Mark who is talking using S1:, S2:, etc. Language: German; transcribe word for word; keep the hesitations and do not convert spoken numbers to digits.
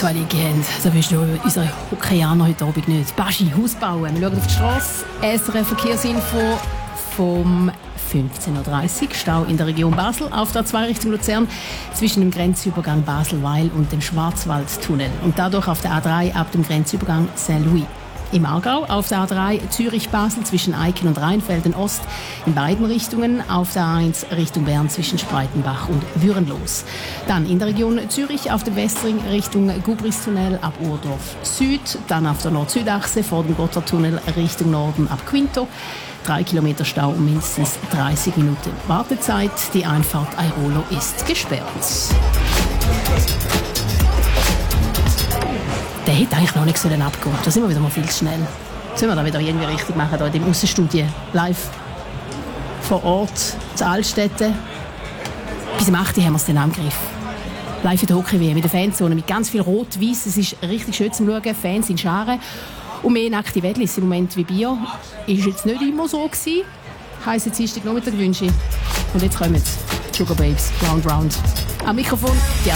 S1: zwei Linke haben, dann wirst du unsere Hockeyaner heute Abend nicht. Baschi, Haus bauen. Wir schauen auf die Strasse. S R F Verkehrsinfo vom fünfzehn Uhr dreißig. Stau in der Region Basel auf der A zwei Richtung Luzern zwischen dem Grenzübergang Basel-Weil und dem Schwarzwaldtunnel. Und dadurch auf der A drei ab dem Grenzübergang Saint-Louis. Im Aargau auf der A drei Zürich-Basel zwischen Eiken und Rheinfelden-Ost in beiden Richtungen, auf der A eins Richtung Bern zwischen Spreitenbach und Würenlos. Dann in der Region Zürich auf dem Westring Richtung Gubristunnel ab Urdorf Süd, dann auf der Nord-Süd-Achse vor dem Gotthardtunnel Richtung Norden ab Quinto. Drei Kilometer Stau und mindestens dreißig Minuten Wartezeit. Die Einfahrt Airolo ist gesperrt. Der hätte eigentlich noch nicht abgehen sollen. Da sind wir wieder mal viel zu schnell. Sollen wir da wieder irgendwie richtig machen, hier in dem Aussenstudio? Live vor Ort, zu Altstädten. Bis um acht Uhr haben wir es dann am Griff. Live in der Hockey-W M, mit der Fanzone, mit ganz viel Rot-Weiß. Es ist richtig schön zu schauen. Fans in Scharen. Und mehr nackte Wettlis im Moment wie Bier. Ist jetzt nicht immer so gewesen. Heisst jetzt Dienstag Nachmittag wünsche ich. Und jetzt kommen Sugar Babes, Round Round. Am Mikrofon, ja.